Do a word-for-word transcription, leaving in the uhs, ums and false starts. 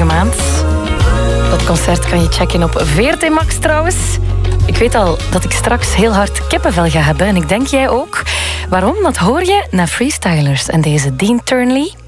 vorige maand. Dat concert kan je checken op V R T Max trouwens. Ik weet al dat ik straks heel hard kippenvel ga hebben. En ik denk jij ook. Waarom? Dat hoor je naar Freestylers en deze Dean Turnley.